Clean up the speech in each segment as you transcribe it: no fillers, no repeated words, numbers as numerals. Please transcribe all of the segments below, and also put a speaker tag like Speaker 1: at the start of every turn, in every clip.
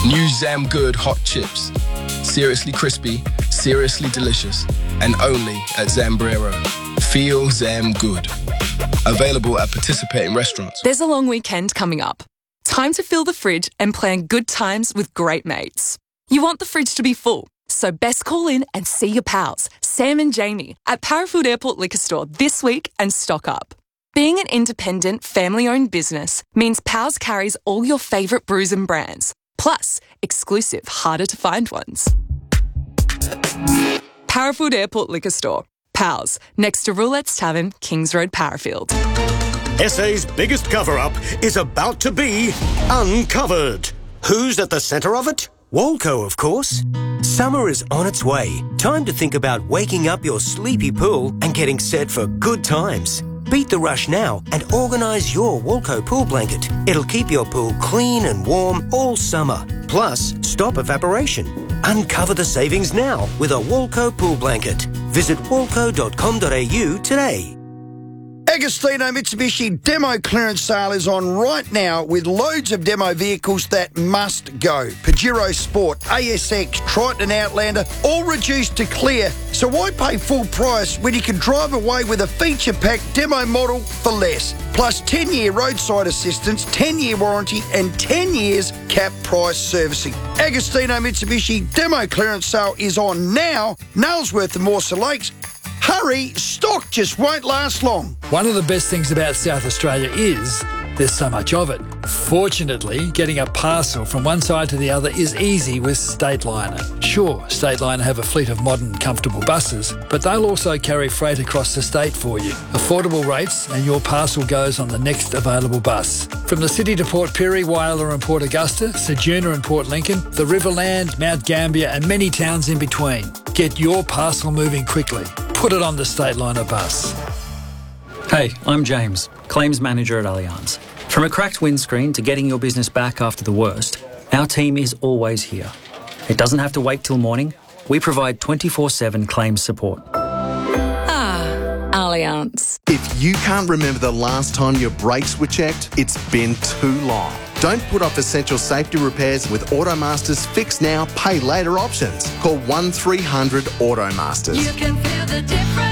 Speaker 1: New Zam Good hot chips. Seriously crispy, seriously delicious, and only at Zambrero. Feel Zam Good. Available at participating restaurants.
Speaker 2: There's a long weekend coming up. Time to fill the fridge and plan good times with great mates. You want the fridge to be full, so best call in and see your pals, Sam and Jamie, at Parafield Airport Liquor Store this week and stock up. Being an independent, family-owned business means Pals carries all your favourite brews and brands, plus exclusive, harder-to-find ones. Parafield Airport Liquor Store. Pals, next to Roulette's Tavern, Kings Road, Parafield.
Speaker 3: SA's biggest cover-up is about to be uncovered. Who's at the centre of it? Walco, of course. Summer is on its way. Time to think about waking up your sleepy pool and getting set for good times. Beat the rush now and organise your Walco pool blanket. It'll keep your pool clean and warm all summer. Plus, stop evaporation. Uncover the savings now with a Walco pool blanket. Visit walco.com.au today.
Speaker 4: Agostino Mitsubishi demo clearance sale is on right now with loads of demo vehicles that must go. Pajero Sport, ASX, Triton Outlander, all reduced to clear. So why pay full price when you can drive away with a feature-packed demo model for less? Plus 10-year roadside assistance, 10-year warranty and 10 years cap price servicing. Agostino Mitsubishi demo clearance sale is on now. Nailsworth and Morsa Lakes. Hurry, stock just won't last long.
Speaker 5: One of the best things about South Australia is there's so much of it. Fortunately, getting a parcel from one side to the other is easy with Stateliner. Sure, Stateliner have a fleet of modern, comfortable buses, but they'll also carry freight across the state for you. Affordable rates and your parcel goes on the next available bus. From the city to Port Pirie, Whyalla and Port Augusta, Ceduna and Port Lincoln, the Riverland, Mount Gambier and many towns in between. Get your parcel moving quickly. Put it on the Stateliner bus.
Speaker 6: Hey, I'm James, Claims Manager at Allianz. From a cracked windscreen to getting your business back after the worst, our team is always here. It doesn't have to wait till morning. We provide 24/7 claims support.
Speaker 2: Allianz.
Speaker 7: If you can't remember the last time your brakes were checked, it's been too long. Don't put off essential safety repairs with Automaster's Fix Now, Pay Later options. Call 1300 Automasters.
Speaker 8: You can feel the difference.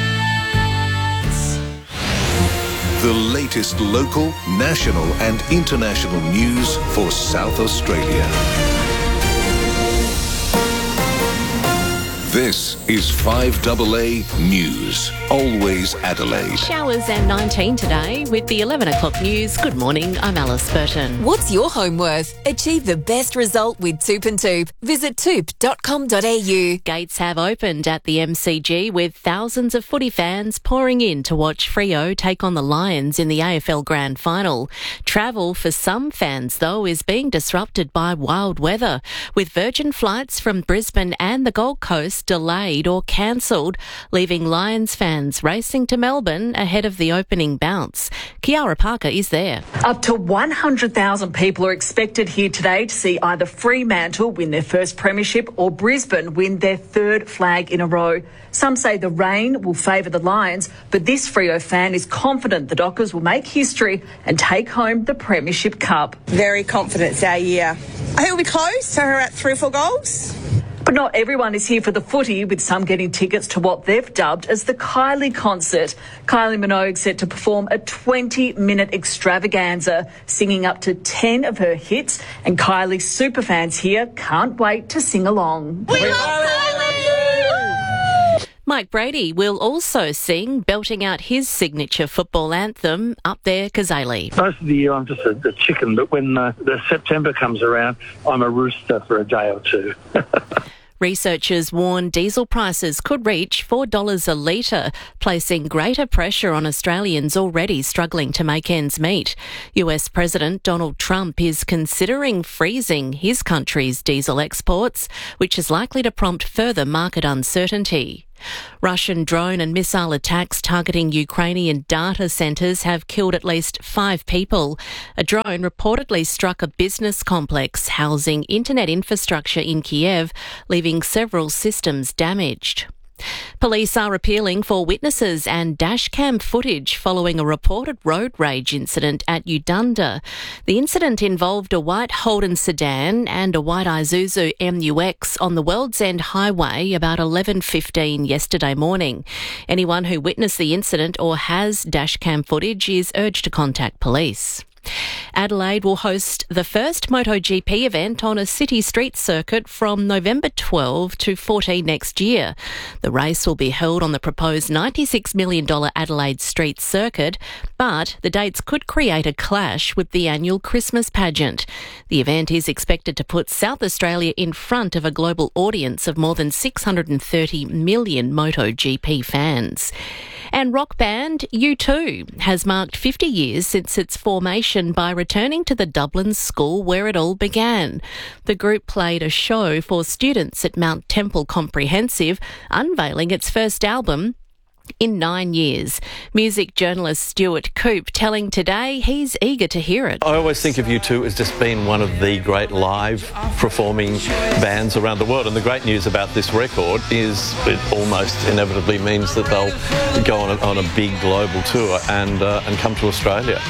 Speaker 9: The latest local, national and international news for South Australia. This is 5AA News. Always Adelaide.
Speaker 10: Showers and 19 today with the 11 o'clock news. Good morning, I'm Alice Burton.
Speaker 11: What's your home worth? Achieve the best result with Toop and Toop. Visit toop.com.au.
Speaker 10: Gates have opened at the MCG with thousands of footy fans pouring in to watch Freo take on the Lions in the AFL Grand Final. Travel for some fans, though, is being disrupted by wild weather, with Virgin flights from Brisbane and the Gold Coast delayed or cancelled, leaving Lions fans racing to Melbourne ahead of the opening bounce. Kiara Parker is there.
Speaker 12: Up to 100,000 people are expected here today to see either Fremantle win their first premiership or Brisbane win their third flag in a row. Some say the rain will favour the Lions, but this Freo fan is confident the Dockers will make history and take home the Premiership Cup.
Speaker 13: Very confident it's our year. I think we'll be close, so we're at 3 or 4 goals.
Speaker 12: But not everyone is here for the footy, with some getting tickets to what they've dubbed as the Kylie concert. Kylie Minogue set to perform a 20-minute extravaganza, singing up to 10 of her hits, and Kylie superfans here can't wait to sing along.
Speaker 8: We love Kylie!
Speaker 10: Mike Brady will also sing, belting out his signature football anthem, Up There Kazali.
Speaker 14: Most of the year I'm just a chicken, but when the September comes around, I'm a rooster for a day or two.
Speaker 10: Researchers warn diesel prices could reach $4 a litre, placing greater pressure on Australians already struggling to make ends meet. US President Donald Trump is considering freezing his country's diesel exports, which is likely to prompt further market uncertainty. Russian drone and missile attacks targeting Ukrainian data centres have killed at least 5 people. A drone reportedly struck a business complex housing internet infrastructure in Kiev, leaving several systems damaged. Police are appealing for witnesses and dashcam footage following a reported road rage incident at Udunda. The incident involved a white Holden sedan and a white Isuzu MUX on the World's End Highway about 11:15 yesterday morning. Anyone who witnessed the incident or has dashcam footage is urged to contact police. Adelaide will host the first MotoGP event on a city street circuit from November 12 to 14 next year. The race will be held on the proposed $96 million Adelaide Street Circuit, but the dates could create a clash with the annual Christmas pageant. The event is expected to put South Australia in front of a global audience of more than 630 million MotoGP fans. And rock band U2 has marked 50 years since its formation by returning to the Dublin school where it all began. The group played a show for students at Mount Temple Comprehensive, unveiling its first album in 9 years. Music journalist Stuart Coop telling Today he's eager to hear it.
Speaker 15: I always think of U2 as just being one of the great live performing bands around the world, and the great news about this record is it almost inevitably means that they'll go on a big global tour and come to Australia.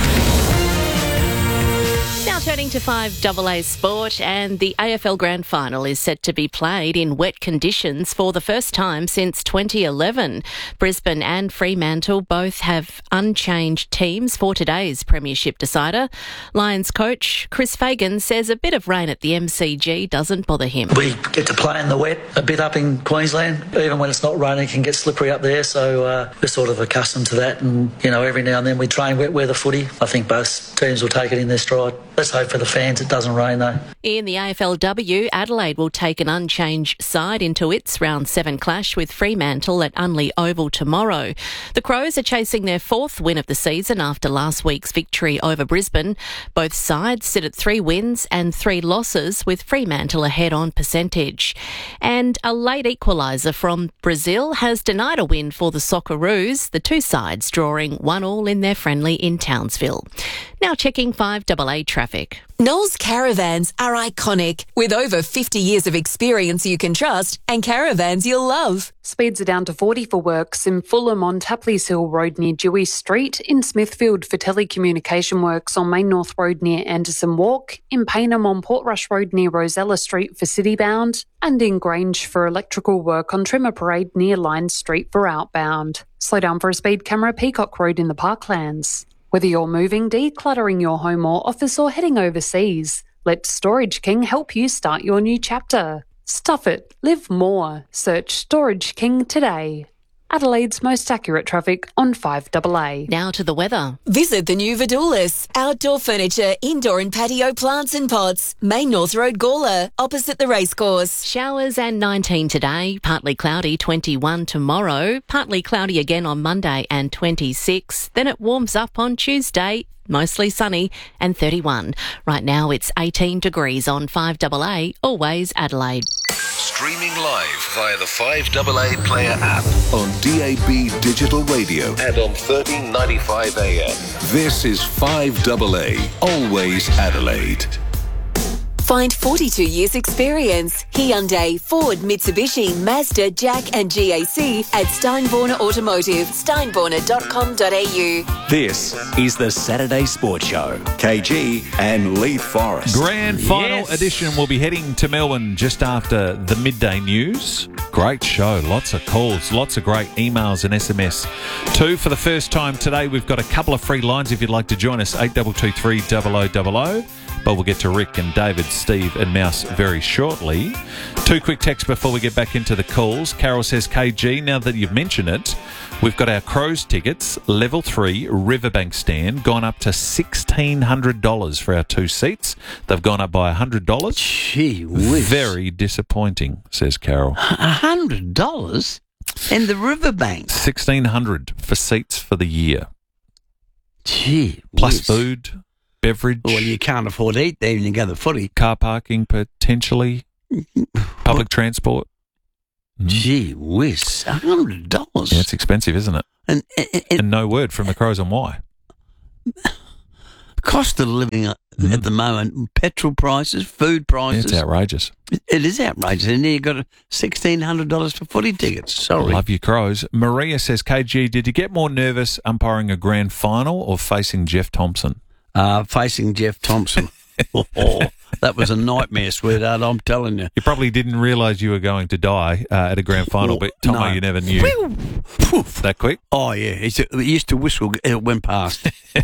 Speaker 10: Now turning to 5AA sport, and the AFL Grand Final is set to be played in wet conditions for the first time since 2011. Brisbane and Fremantle both have unchanged teams for today's premiership decider. Lions coach Chris Fagan says a bit of rain at the MCG doesn't bother him.
Speaker 16: We get to play in the wet a bit up in Queensland. Even when it's not raining, it can get slippery up there, so we're sort of accustomed to that, and every now and then we train wet weather footy. I think both teams will take it in their stride. Let's hope for the fans it doesn't rain though.
Speaker 10: In the AFLW, Adelaide will take an unchanged side into its round 7 clash with Fremantle at Unley Oval tomorrow. The Crows are chasing their 4th win of the season after last week's victory over Brisbane. Both sides sit at 3 wins and 3 losses, with Fremantle ahead on percentage. And a late equaliser from Brazil has denied a win for the Socceroos, the two sides drawing 1-1 in their friendly in Townsville. Now checking 5AA traffic.
Speaker 11: Knowles Caravans are iconic, with over 50 years of experience you can trust and caravans you'll love.
Speaker 17: Speeds are down to 40 for works in Fulham on Tapley's Hill Road near Dewey Street, in Smithfield for telecommunication works on Main North Road near Anderson Walk, in Payneham on Portrush Road near Rosella Street for citybound, and in Grange for electrical work on Trimmer Parade near Line Street for outbound. Slow down for a speed camera Peacock Road in the Parklands. Whether you're moving, decluttering your home or office, or heading overseas, let Storage King help you start your new chapter. Stuff it, live more. Search Storage King today. Adelaide's most accurate traffic on 5AA.
Speaker 10: Now to the weather.
Speaker 11: Visit the new Vidulis. Outdoor furniture, indoor and patio plants and pots. Main North Road, Gawler, opposite the racecourse.
Speaker 10: Showers and 19 today, partly cloudy, 21 tomorrow, partly cloudy again on Monday and 26. Then it warms up on Tuesday, mostly sunny, and 31. Right now it's 18 degrees on 5AA, always Adelaide.
Speaker 9: Streaming live via the 5AA Player app on DAB Digital Radio and on 1395 AM. This is 5AA, always Adelaide.
Speaker 11: Find 42 years experience. Hyundai, Ford, Mitsubishi, Mazda, Jack and GAC at Steinborner Automotive. Steinborner.com.au.
Speaker 18: This is the Saturday Sports Show. KG and Leith Forrest.
Speaker 19: Grand Final edition will be heading to Melbourne just after the midday news. Great show. Lots of calls. Lots of great emails and SMS too. For the first time today, we've got a couple of free lines if you'd like to join us. 8223 0000. But we'll get to Rick and David, Steve and Mouse very shortly. 2 quick texts before we get back into the calls. Carol says, KG, now that you've mentioned it, we've got our Crows tickets, level 3, Riverbank stand, gone up to $1,600 for our 2 seats. They've gone up by $100.
Speaker 20: Gee whiz.
Speaker 19: Very disappointing, says Carol.
Speaker 20: $100 in the Riverbank?
Speaker 19: $1,600 for seats for the year.
Speaker 20: Gee
Speaker 19: Plus
Speaker 20: whiz.
Speaker 19: food, beverage.
Speaker 20: Well, you can't afford to eat there when you go to the footy.
Speaker 19: Car parking, potentially. Public transport.
Speaker 20: Gee whiz, $100.
Speaker 19: Yeah, it's expensive, isn't it? And no word from the Crows on why.
Speaker 20: cost of living at the moment, petrol prices, food prices.
Speaker 19: It's outrageous.
Speaker 20: It is outrageous. And then you've got $1,600 for footy tickets. Sorry.
Speaker 19: Love you, Crows. Maria says, KG, did you get more nervous umpiring a grand final or facing Jeff Thompson?
Speaker 20: Facing Jeff Thompson. That was a nightmare, sweetheart, I'm telling you.
Speaker 19: You probably didn't realise you were going to die at a grand final, but Tomo, you never knew. That quick?
Speaker 20: Oh, yeah. He used to whistle. It went past.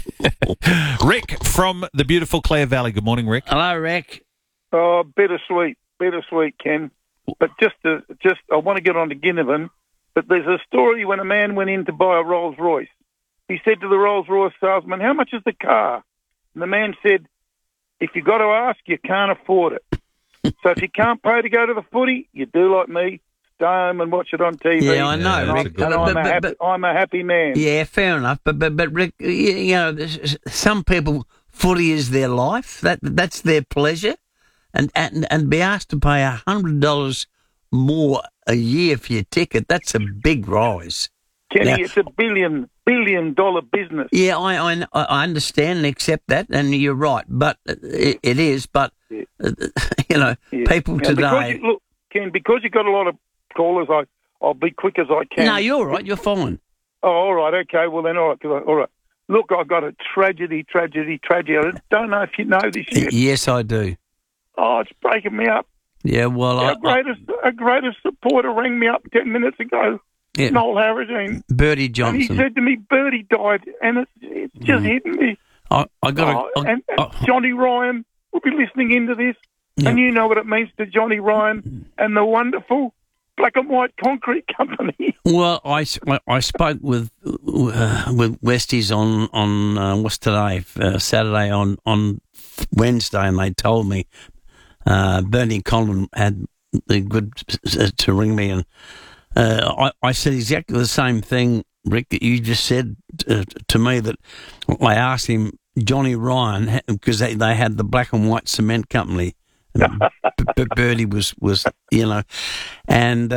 Speaker 19: Rick from the beautiful Clare Valley. Good morning, Rick.
Speaker 20: Hello, Rick.
Speaker 21: Oh, bittersweet, Ken. But I want to get on to Ginnivan, but there's a story when a man went in to buy a Rolls Royce. He said to the Rolls Royce salesman, "How much is the car?" And the man said, "If you got to ask, you can't afford it. So if you can't pay to go to the footy, you do like me, stay home and watch it on TV."
Speaker 20: Yeah, I know, Rick.
Speaker 21: I'm a happy man.
Speaker 20: Yeah, fair enough. But Rick, you know, some people, footy is their life. That's their pleasure, and be asked to pay $100 more a year for your ticket, that's a big rise.
Speaker 21: Kenny, it's a billion dollar business.
Speaker 20: Yeah, I understand and accept that, and you're right. But it is. But you know, people today.
Speaker 21: Because you've got a lot of callers, I'll be quick as I can.
Speaker 20: No, you're all right. You're fine.
Speaker 21: Oh, all right. Okay. Well, then, all right. Look, I've got a tragedy. I don't know if you know this yet.
Speaker 20: Yes, I do.
Speaker 21: Oh, it's breaking me up.
Speaker 20: Yeah, well,
Speaker 21: our greatest supporter rang me up 10 minutes ago.
Speaker 20: Yeah.
Speaker 21: Noel Harradine.
Speaker 20: Bertie Johnson.
Speaker 21: And he said to me, Bertie died, and it's just hitting me.
Speaker 20: And
Speaker 21: Johnny Ryan will be listening into this, and you know what it means to Johnny Ryan and the wonderful Black and White Concrete Company.
Speaker 20: Well, I spoke with Westies on what's today, Saturday on Wednesday, and they told me Bernie Conlon had the good to ring me, and I said exactly the same thing, Rick, that you just said to me. That I asked him, Johnny Ryan, because they had the Black and White Cement Company. Bertie was you know, and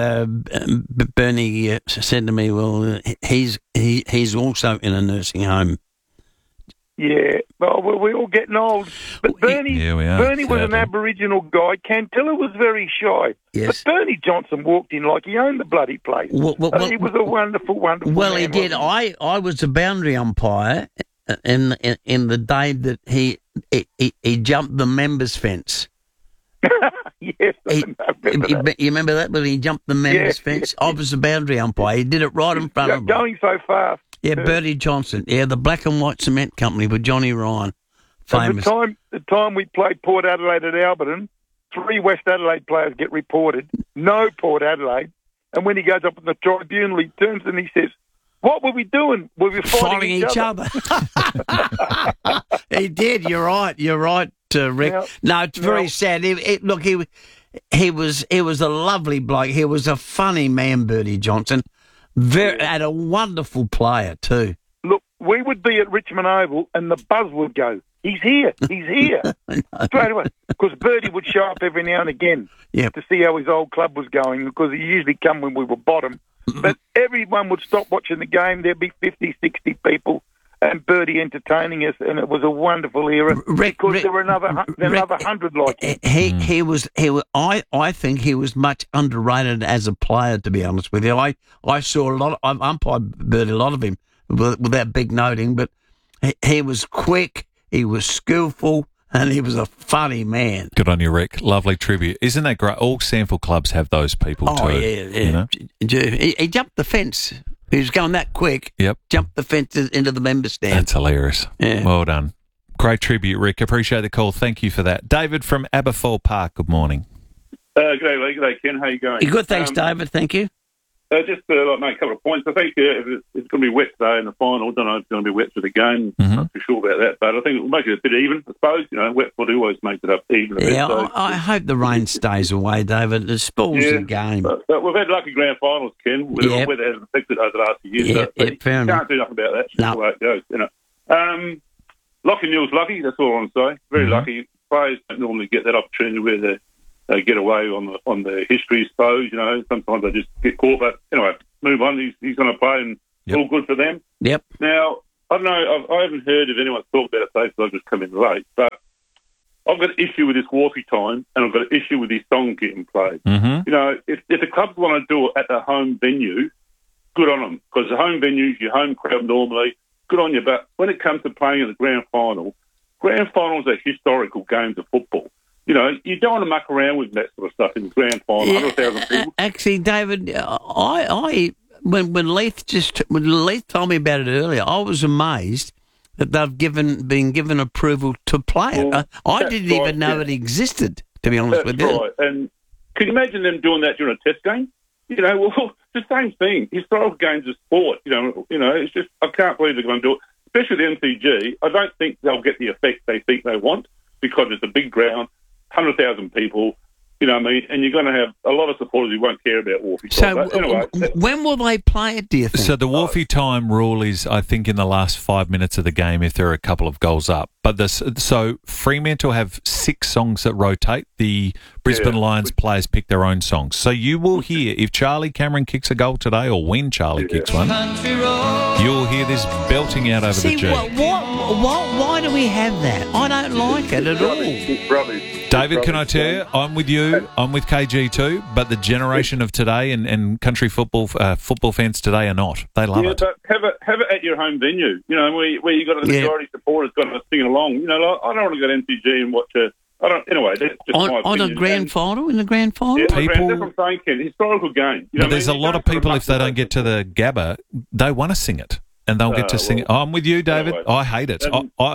Speaker 20: Bernie said to me, well, he's also in a nursing home.
Speaker 21: Yeah, well, we're all getting old. But Bernie was an Aboriginal guy. Cantilla was very shy.
Speaker 20: Yes.
Speaker 21: But Bernie Johnson walked in like he owned the bloody place. He was a wonderful man.
Speaker 20: Well, he did. I was a boundary umpire in the day that he jumped the members' fence.
Speaker 21: Yes,
Speaker 20: you remember that when he jumped the members' fence? I was the boundary umpire. He did it right in front of me.
Speaker 21: Going so fast.
Speaker 20: Yeah, Bertie Johnson. Yeah, the Black and White Cement Company with Johnny Ryan. Famous.
Speaker 21: The time we played Port Adelaide at Alberton, 3 West Adelaide players get reported, no Port Adelaide. And when he goes up in the tribunal, he turns and he says, "What were we doing? We were fighting each other."
Speaker 20: He did. You're right, Rick. Yeah. No, it's very sad. Look, he was a lovely bloke. He was a funny man, Bertie Johnson. And a wonderful player too.
Speaker 21: Look, we would be at Richmond Oval and the buzz would go, "He's here, he's here." Straight away. Because Bertie would show up every now and again to see how his old club was going, because he usually come when we were bottom. But everyone would stop watching the game. There'd be 50, 60 people and Bertie entertaining us, and it was a wonderful era. Because there were another 100 like him.
Speaker 20: He was. I think he was much underrated as a player, to be honest with you. I saw a lot. I've umpired Bertie a lot of him without big noting, but he was quick. He was skillful. And he was a funny man.
Speaker 19: Good on you, Rick. Lovely tribute. Isn't that great? All SANFL clubs have those people too.
Speaker 20: Oh, yeah.
Speaker 19: You know?
Speaker 20: He jumped the fence. He was going that quick.
Speaker 19: Yep.
Speaker 20: Jumped the fence into the member stand.
Speaker 19: That's hilarious.
Speaker 20: Yeah.
Speaker 19: Well done. Great tribute, Rick. Appreciate the call. Thank you for that. David from Aberfoyle Park. Good morning.
Speaker 22: G'day, Lee. G'day, Ken. How you going?
Speaker 20: Good, thanks, David. Thank you.
Speaker 22: Just make a couple of points. I think if it's going to be wet today in the final. I don't know if it's going to be wet for the game. I'm not too sure about that, but I think it'll make it a bit even, I suppose. You know, wet footy always makes it up even a bit.
Speaker 20: Yeah, I hope the rain stays away, David. It spoils the game.
Speaker 22: But we've had lucky grand finals, Ken. Weather hasn't affected over the last few years.
Speaker 20: Fair enough.
Speaker 22: Can't do nothing about that. It's just the way it goes. You know. Lachie Neale's lucky. That's all I'm saying. Very lucky. Players don't normally get that opportunity where they get away on the history, I suppose. You know, sometimes they just get caught. But anyway, move on. He's going to play, and it's all good for them.
Speaker 20: Yep.
Speaker 22: Now, I don't know, I haven't heard of anyone talk about it today, so I've just come in late, but I've got an issue with this Wharfie time, and I've got an issue with these songs getting played.
Speaker 19: Mm-hmm.
Speaker 22: You know, if the clubs want to do it at the home venue, good on them, because the home venue's your home crowd normally, good on you. But when it comes to playing in the grand finals are historical games of football. You know, you don't want to muck around with that sort of stuff in the grand final. 100,000 people.
Speaker 20: Actually, David, when Leith told me about it earlier, I was amazed that they've been given approval to play it.
Speaker 22: Well,
Speaker 20: I didn't even know it existed, to be honest with you.
Speaker 22: That's right. And can you imagine them doing that during a test game? You know, well, it's the same thing. Historical games of sport. You know, it's just I can't believe they're going to do it. Especially the MCG. I don't think they'll get the effect they think they want because it's a big ground, 100,000 people. You know what I mean? And you're going to have a lot of supporters who won't care about Wharfie.
Speaker 20: So
Speaker 22: anyway,
Speaker 20: when will they play it, do you think?
Speaker 19: So the Wharfie time rule is, I think, in the last 5 minutes of the game if there are a couple of goals up. But so Fremantle have 6 songs that rotate. The Brisbane Lions players pick their own songs. So you will hear, if Charlie Cameron kicks a goal today or when Charlie kicks one, you'll hear this belting out over the G.
Speaker 20: Why do we have that? I don't like it at all.
Speaker 19: David, can I tell you, I'm with you. I'm with KG too, but the generation of today and country football fans today are not. They love it.
Speaker 22: But have it at your home venue, you know, where you got a majority supporters got to sing along. You know, like, I don't want to go to MCG and watch a. I don't. Anyway, that's just my opinion.
Speaker 20: On a grand final, in the grand final,
Speaker 22: that's what I'm saying, Ken. Historical game. You know
Speaker 19: but there's a lot of people, if they don't get to the Gabba, they want to sing it, and they'll get to sing it. I'm with you, David.
Speaker 22: Anyway,
Speaker 19: I hate it.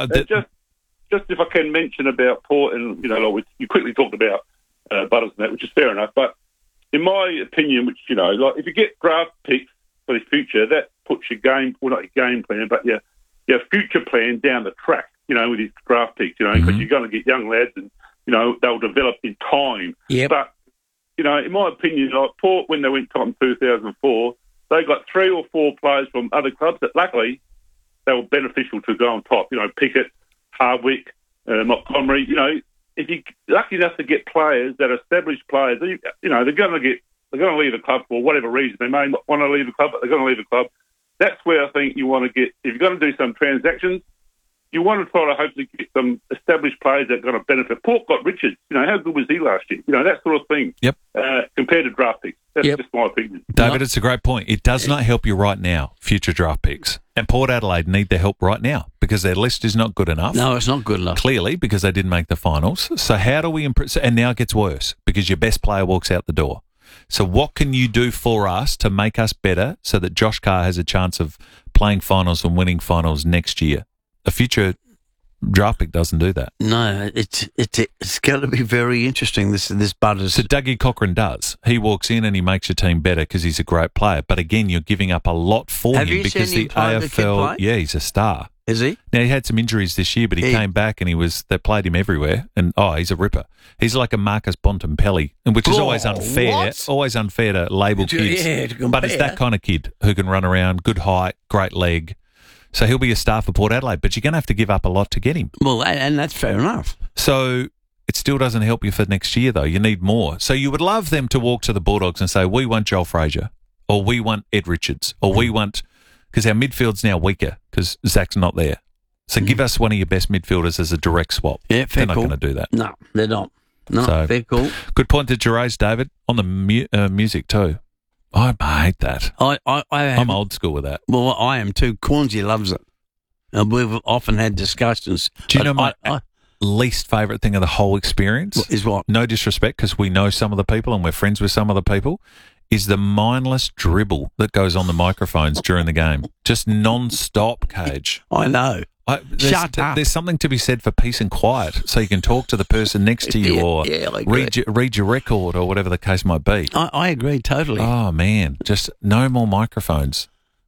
Speaker 22: Just if I can mention about Port, and you know, like you quickly talked about Butters and that, which is fair enough. But in my opinion, which you know, like if you get draft picks for the future, that puts your game, well, not your game plan, but your future plan down the track. You know, with these draft picks, you know, because you're going to get young lads, and you know they'll develop in time.
Speaker 20: Yep.
Speaker 22: But you know, in my opinion, like Port, when they went top in 2004, they got 3 or 4 players from other clubs that luckily they were beneficial to go on top. You know, Pickett, Hardwick, Montgomery. You know, if you're lucky enough to get players that are established players, you know, they're going to leave the club for whatever reason. They may not want to leave the club, but they're going to leave the club. That's where I think you want to get. If you're going to do some transactions, you want to try to hopefully get some established players that are going to benefit. Port got Richards. You know, how good was he last year? You know, that sort of thing.
Speaker 19: Yep.
Speaker 22: Compared to draft picks. That's just my opinion.
Speaker 19: David, it's a great point. It does not help you right now, future draft picks. And Port Adelaide need their help right now because their list is not good enough.
Speaker 20: No, it's not good enough.
Speaker 19: Clearly, because they didn't make the finals. So how do we improve? And now it gets worse because your best player walks out the door. So what can you do for us to make us better so that Josh Carr has a chance of playing finals and winning finals next year? A future draft pick doesn't do that.
Speaker 20: No, it's going to be very interesting. This Butters.
Speaker 19: So Dougie Cochran does. He walks in and he makes your team better because he's a great player. But again, you're giving up a lot for him because the AFL. Yeah, he's a star.
Speaker 20: Is he?
Speaker 19: Now he had some injuries this year, but he came back and they played him everywhere. And he's a ripper. He's like a Marcus Bontempelli, which is always unfair.
Speaker 20: What?
Speaker 19: Always unfair to label kids.
Speaker 20: Yeah, to compare.
Speaker 19: But it's that kind of kid who can run around, good height, great leg. So he'll be a star for Port Adelaide, but you're going to have to give up a lot to get him.
Speaker 20: Well, and that's fair enough.
Speaker 19: So it still doesn't help you for next year, though. You need more. So you would love them to walk to the Bulldogs and say, we want Joel Frazier, or we want Ed Richards, or we want... Because our midfield's now weaker because Zach's not there. So give us one of your best midfielders as a direct swap.
Speaker 20: Yeah, fair.
Speaker 19: They're not going to do that.
Speaker 20: No, they're not. No,
Speaker 19: so,
Speaker 20: fair call.
Speaker 19: Good point that you raised, David, on the music too. I hate that. I'm old school with that.
Speaker 20: Well, I am too. Cornsey loves it. We've often had discussions.
Speaker 19: Do you know my least favourite thing of the whole experience?
Speaker 20: Is what?
Speaker 19: No disrespect, because we know some of the people and we're friends with some of the people, is the mindless dribble that goes on the microphones during the game. Just non-stop, Cage.
Speaker 20: I know. Shut up.
Speaker 19: There's something to be said for peace and quiet, so you can talk to the person next to you or read your record or whatever the case might be.
Speaker 20: I agree totally.
Speaker 19: Oh, man. Just no more microphones.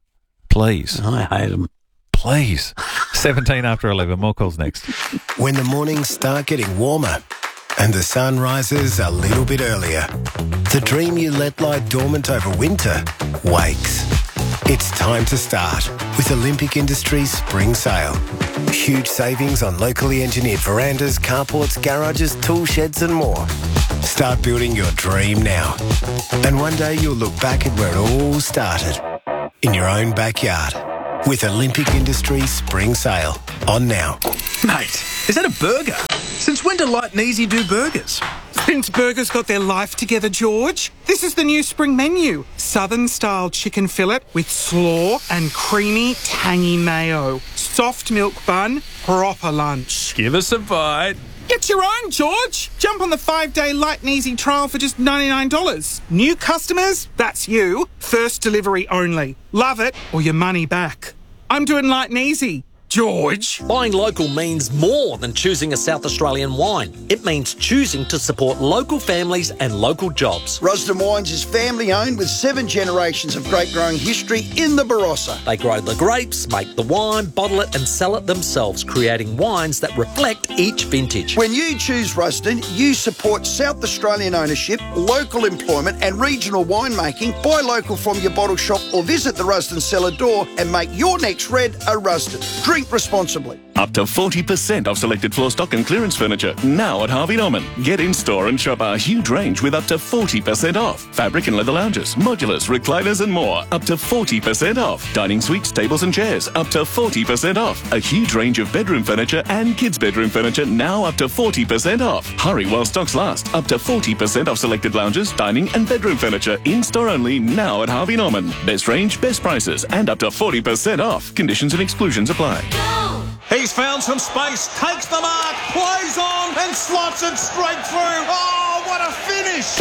Speaker 19: Please.
Speaker 20: I hate them.
Speaker 19: Please. 17 after 11. More calls next.
Speaker 1: When the mornings start getting warmer and the sun rises a little bit earlier, the dream you let lie dormant over winter wakes. It's time to start with Olympic Industries Spring Sale. Huge savings on locally engineered verandas, carports, garages, tool sheds and more. Start building your dream now. And one day you'll look back at where it all started, in your own backyard. with Olympic Industries Spring Sale. On now.
Speaker 3: Mate, is that a burger? Since when do Light and Easy do burgers?
Speaker 4: Since burgers got their life together, George. This is the new spring menu. Southern-style chicken fillet with slaw and creamy, tangy mayo. Soft milk bun, proper lunch.
Speaker 3: Give us a bite.
Speaker 4: Get your own, George. Jump on the 5-day Light and Easy trial for just $99. New customers? That's you. First delivery only. Love it or your money back. I'm doing Light and Easy. George.
Speaker 23: Buying local means more than choosing a South Australian wine. It means choosing to support local families and local jobs.
Speaker 24: Rusden Wines is family owned with 7 generations of grape growing history in the Barossa.
Speaker 23: They grow the grapes, make the wine, bottle it and sell it themselves, creating wines that reflect each vintage.
Speaker 24: When you choose Rusden, you support South Australian ownership, local employment and regional winemaking. Buy local from your bottle shop or visit the Rusden cellar door and make your next red a Rusden. Drink responsibly.
Speaker 25: Up to 40% off selected floor stock and clearance furniture now at Harvey Norman. Get in store and shop our huge range with up to 40% off. Fabric and leather lounges, modulars, recliners and more. Up to 40% off. Dining suites, tables and chairs. Up to 40% off. A huge range of bedroom furniture and kids' bedroom furniture now up to 40% off. Hurry while stocks last. Up to 40% off selected lounges, dining and bedroom furniture. In store only now at Harvey Norman. Best range, best prices and up to 40% off. Conditions and exclusions apply.
Speaker 26: He's found some space, takes the mark, plays on and slots it straight through. Oh, what a finish!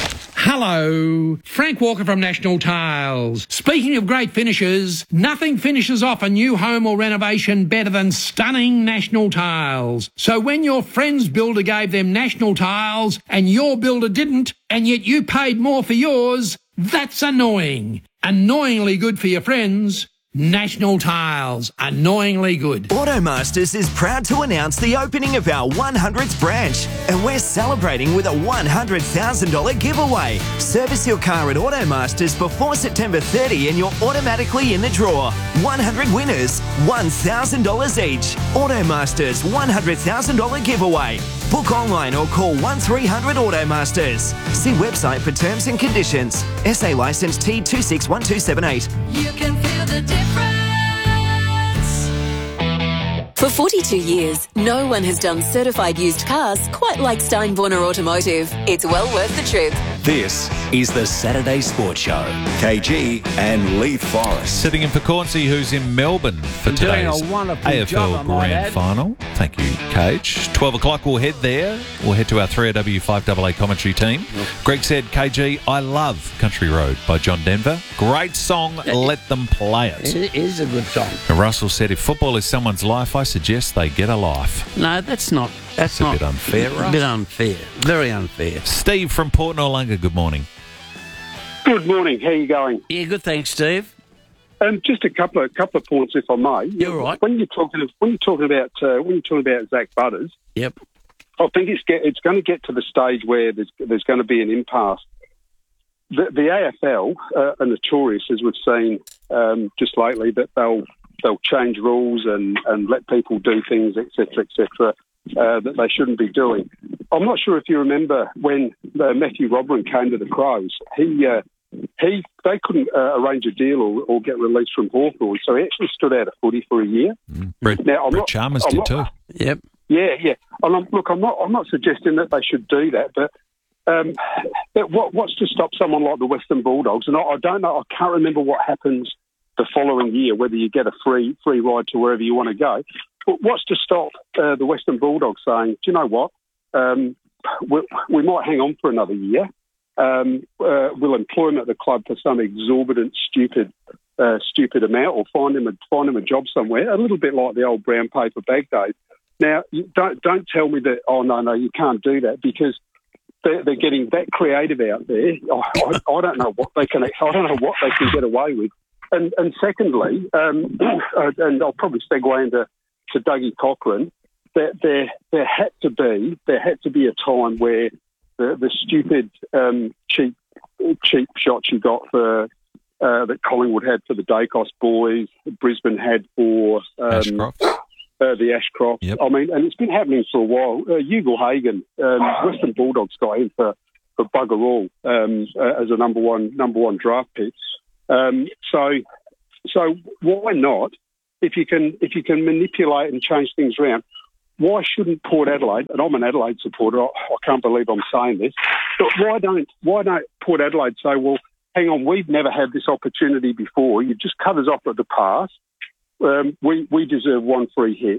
Speaker 27: Hello, Frank Walker from National Tiles. Speaking of great finishes, nothing finishes off a new home or renovation better than stunning National Tiles. So when your friend's builder gave them National Tiles and your builder didn't, and yet you paid more for yours, that's annoying. Annoyingly good for your friends. National Tiles, annoyingly good.
Speaker 28: Automasters is proud to announce the opening of our 100th branch, and we're celebrating with a $100,000 giveaway. Service your car at Automasters before September 30 and you're automatically in the draw. 100 winners, $1,000 each. Automasters $100,000 giveaway. Book online or call 1300 Automasters. See website for terms and conditions. SA licence T261278.
Speaker 8: You can feel the difference.
Speaker 11: For 42 years, no one has done certified used cars quite like Stein Warner Automotive. It's well worth the trip.
Speaker 18: This is the Saturday Sports Show. KG and Leith Forrest.
Speaker 19: Sitting in for Cornsey, who's in Melbourne for
Speaker 20: Doing a
Speaker 19: today's
Speaker 20: wonderful
Speaker 19: AFL
Speaker 20: job, I might
Speaker 19: Grand
Speaker 20: add.
Speaker 19: Final. Thank you, Cage. 12 o'clock, we'll head there. We'll head to our 3AW 5AA commentary team. Greg said, KG, I love Country Road by John Denver. Great song, let them play it.
Speaker 20: It is a good song.
Speaker 19: And Russell said, if football is someone's life, I suggest they get a life.
Speaker 20: No, that's not. That's
Speaker 19: a
Speaker 20: not
Speaker 19: bit unfair,
Speaker 20: A
Speaker 19: Russ.
Speaker 20: bit unfair. Very unfair.
Speaker 19: Steve from Port Noarlunga, good morning.
Speaker 29: Good morning. How are you going?
Speaker 20: Yeah, good. Thanks, Steve.
Speaker 29: Just a couple of points, if I may.
Speaker 20: You're right.
Speaker 29: When you're talking about Zach Butters,
Speaker 20: yep.
Speaker 29: I think it's going to get to the stage where there's going to be an impasse. The AFL are notorious, as we've seen just lately, that they'll change rules and let people do things, etc., that they shouldn't be doing. I'm not sure if you remember when Matthew Robran came to the Crows. They couldn't arrange a deal or get released from Hawthorn, so he actually stood out of footy for a year.
Speaker 19: Brett Chalmers did too.
Speaker 20: Yep.
Speaker 29: Yeah. And I'm not suggesting that they should do that, but what's to stop someone like the Western Bulldogs? And I don't know. I can't remember what happens the following year, whether you get a free ride to wherever you want to go. But what's to stop the Western Bulldogs saying, do you know what? We might hang on for another year. We'll employ him at the club for some exorbitant, stupid amount, or find him a job somewhere. A little bit like the old brown paper bag days. Now, don't tell me that. Oh no, you can't do that, because they're getting that creative out there. I don't know what they can. I don't know what they can get away with. And secondly, and I'll probably segue into Dougie Cochran. There had to be a time where the stupid cheap shots you got for that Collingwood had for the Dacos boys, Brisbane had for the Ashcroft.
Speaker 19: Yep.
Speaker 29: I mean, and it's been happening for a while. Hugo Hagan, Western Bulldogs got him for bugger all as a number one draft pick. So So why not? If you can manipulate and change things around, why shouldn't Port Adelaide? And I'm an Adelaide supporter. I can't believe I'm saying this, but why don't Port Adelaide say, well, hang on, we've never had this opportunity before. You've just cut us off at the pass. We deserve one free hit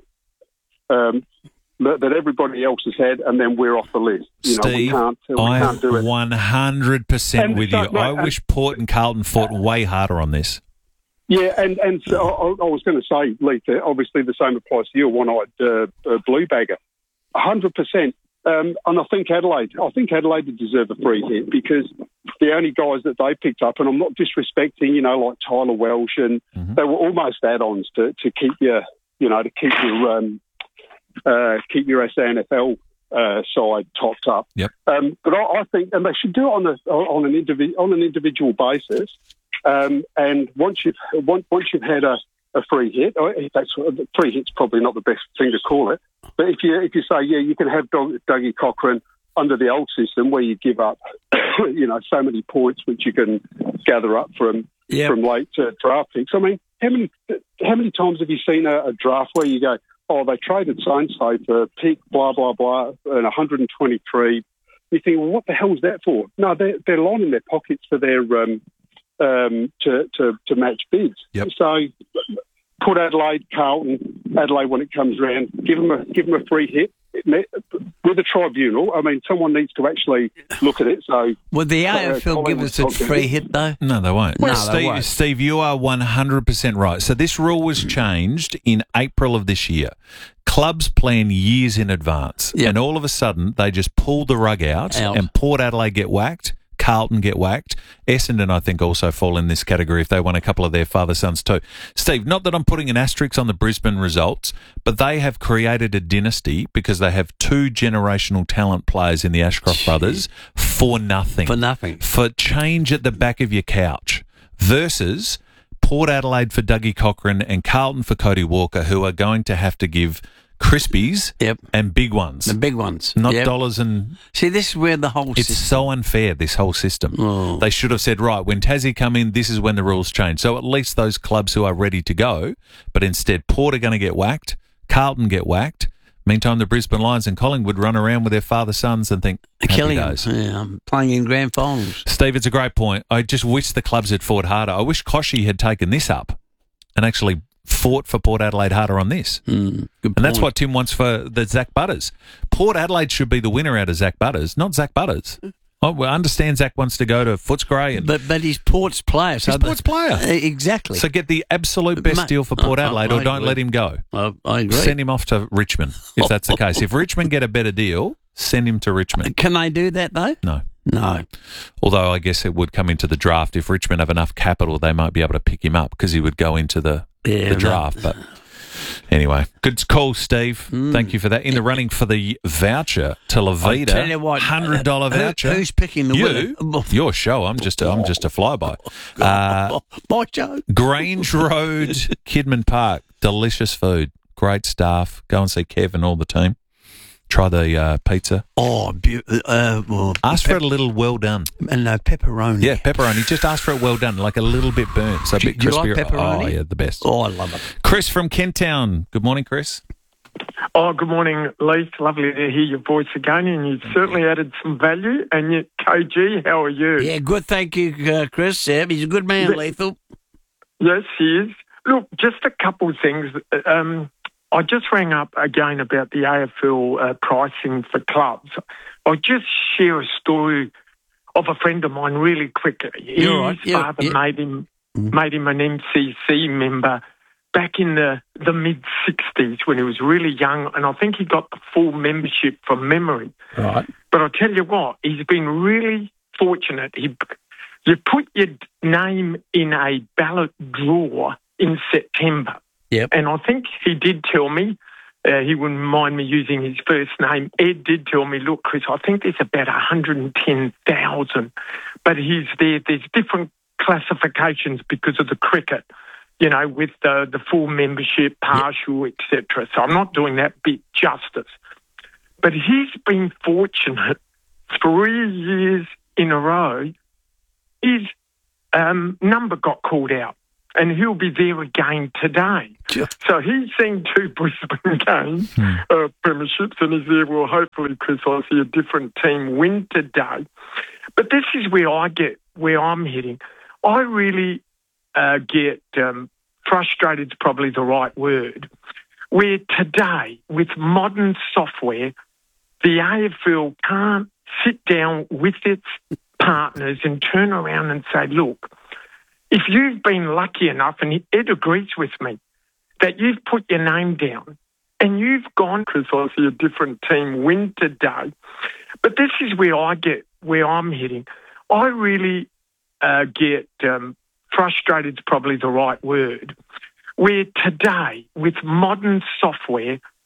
Speaker 29: that everybody else has had, and then we're off the list.
Speaker 19: Steve,
Speaker 29: we can't do it.
Speaker 19: 100% with you. I wish Port and Carlton fought way harder on this.
Speaker 29: Yeah, and so I was going to say, Leith, obviously the same applies to you, a one-eyed blue bagger. 100%. And I think Adelaide would deserve a free hit because the only guys that they picked up, and I'm not disrespecting, like Tyler Welsh, and they were almost add-ons to keep your SANFL side topped up.
Speaker 19: Yep.
Speaker 29: But I think, and they should do it on an individual basis. And once you've had a free hit, free hit's probably not the best thing to call it. But if you say, yeah, you can have Dougie Cochran under the old system where you give up, so many points which you can gather up from late draft picks. I mean, how many times have you seen a draft where you go, oh, they traded so-and-so for pick, blah, blah, blah, and 123. You think, well, what the hell is that for? No, they're lining their pockets for their to match bids.
Speaker 19: Yep.
Speaker 29: So put Adelaide, Carlton, Adelaide when it comes around, give them a free hit with a tribunal. I mean, someone needs to actually look at it. So
Speaker 20: would the AFL give us a free hit though?
Speaker 19: No, they won't. Steve, you are 100% right. So this rule was changed in April of this year. Clubs plan years in advance, and all of a sudden they just pull the rug out. And Port Adelaide get whacked. Carlton get whacked. Essendon, I think, also fall in this category if they won a couple of their father-sons too. Steve, not that I'm putting an asterisk on the Brisbane results, but they have created a dynasty because they have two generational talent players in the Ashcroft brothers for nothing. For change at the back of your couch versus Port Adelaide for Dougie Cochran and Carlton for Cody Walker, who are going to have to give Crispies and big ones.
Speaker 20: The big ones.
Speaker 19: Not dollars and...
Speaker 20: See, this is where the whole
Speaker 19: It's so unfair, this whole system.
Speaker 20: Oh.
Speaker 19: They should have said, right, when Tassie come in, this is when the rules change. So at least those clubs who are ready to go, but instead Port are going to get whacked, Carlton get whacked. Meantime, the Brisbane Lions and Collingwood run around with their father-sons and think, happy days.
Speaker 20: Yeah, I'm playing in grand finals.
Speaker 19: Steve, it's a great point. I just wish the clubs had fought harder. I wish Koshy had taken this up and actually fought for Port Adelaide harder on this.
Speaker 20: Good point.
Speaker 19: And that's what Tim wants for the Zach Butters. Port Adelaide should be the winner out of Zach Butters, not Zach Butters. I understand Zach wants to go to Footscray.
Speaker 20: But he's Port's player.
Speaker 19: He's Port's player.
Speaker 20: Exactly.
Speaker 19: So get the absolute best deal for Port Adelaide or don't let him go.
Speaker 20: I agree.
Speaker 19: Send him off to Richmond, if that's the case. If Richmond get a better deal, send him to Richmond.
Speaker 20: Can they do that, though?
Speaker 19: No. Although I guess it would come into the draft. If Richmond have enough capital, they might be able to pick him up because he would go into the draft. But anyway, good call, Steve. Thank you for that. In the running for the voucher to La Vida,
Speaker 20: tell you what,
Speaker 19: $100 voucher.
Speaker 20: Who's picking the winner?
Speaker 19: Your show. I'm just a flyby.
Speaker 20: My show.
Speaker 19: Grange Road, Kidman Park. Delicious food. Great staff. Go and see Kev and all the team. Try the pizza.
Speaker 20: Oh,
Speaker 19: ask for it a little well done.
Speaker 20: And pepperoni.
Speaker 19: Yeah, pepperoni. Just ask for it well done, like a little bit burnt, so a bit crispy.
Speaker 20: Do you like pepperoni?
Speaker 19: Oh, yeah, the best.
Speaker 20: Oh, I love it.
Speaker 19: Chris from Kent Town. Good morning, Chris.
Speaker 2: Oh, good morning, Leith. Lovely to hear your voice again, and you've certainly added some value. And yet, KG, how are you?
Speaker 20: Yeah, good, thank you, Chris. He's a good man, Lethal.
Speaker 2: Yes, he is. Look, just a couple of things. I just rang up again about the AFL pricing for clubs. I'll just share a story of a friend of mine really quickly. His father made him an MCC member back in the mid-60s when he was really young, and I think he got the full membership from memory.
Speaker 20: Right.
Speaker 2: But I'll tell you what, he's been really fortunate. You put your name in a ballot draw in September.
Speaker 20: Yep.
Speaker 2: And I think he did tell me, he wouldn't mind me using his first name, Ed did tell me, look, Chris, I think there's about 110,000. But there's different classifications because of the cricket, with the full membership, partial, etc. So I'm not doing that bit justice. But he's been fortunate 3 years in a row. His number got called out. and he'll be there again today. So he's seen 2 Brisbane games, premierships, and he's there. Well, hopefully, Chris, I see a different team win today. But this is where I'm heading. I really get frustrated is probably the right word, where today, with modern software, the AFL can't sit down with its partners and turn around and say, look, if you've been lucky enough, and Ed agrees with me, that you've put your name down and you've gone, because I see a different team win today. But this is where I'm heading. I really get frustrated is probably the right word, where today, with modern software,